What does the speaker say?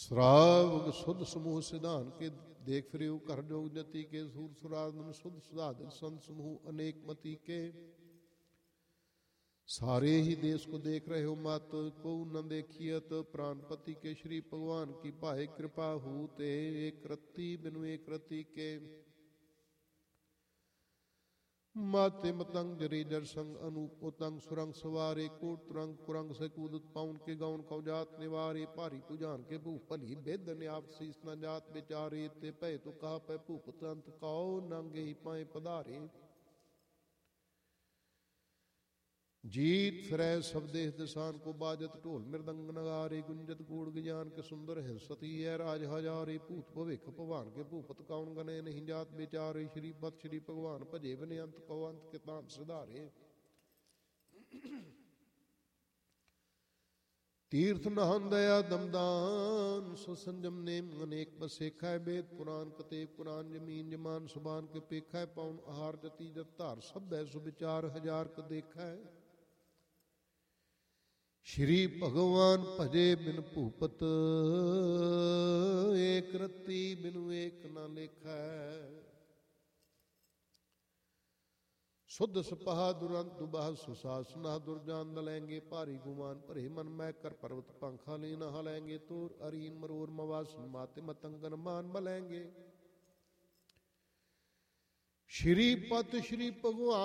श्रावक शुद्ध समूह सिधान के देख फिरे कर जोग जति के सूर सुराधन शुद्ध सुधाधन संत समूह अनेक मति के सारे ही देश को देख रहे हो मत को न देखियत प्राणपति के श्री भगवान की पाए कृपा हूते एक रत्ती बिनु एक रति के माते मतंग जरी जर संग अनूप उतंग सुरंग सवारे कोट तुरंग कुरंग से कूदत पाउन के गाउन कौजात निवारे पारी पुजान के भू भली बेद न्याप शीस न जात बेचारे ते पै तो कहा पै भूप तंत कौ नंगे ही पाए पधारे जीत फिरै सब देश दिसान को बाजत ढोल मृदंग नगारे गुंजत गूढ़ ज्ञान के सुंदर है सती है राज हजारे भूत भविख भगवान के भूपत कौन गने नहीं जात बेचारे श्रीपत श्री भगवान भजे बने अंत को अंत के तान सिधारे तीर्थ नहन दया दमदान सुसंजम नेम अनेक बसेखा वेद पुराण कते पुराण जमीन जमान सुबान के पेखा पौन आहार जति जत धार सब है सुविचार हजार क देखा है श्री भगवान भजे बिन भूपत एक रत्ती बिनु एक न लेखा शुद्ध सपहा दुरंत दुबाह सुशासना दुर्जान दलेंगे भारी गुमान भरे मन मै कर पर्वत पंखा लेना हलेंगे तोर अरीन मरोर मवासन माते मतंगन मान बलेंगे श्रीपत श्री भगवान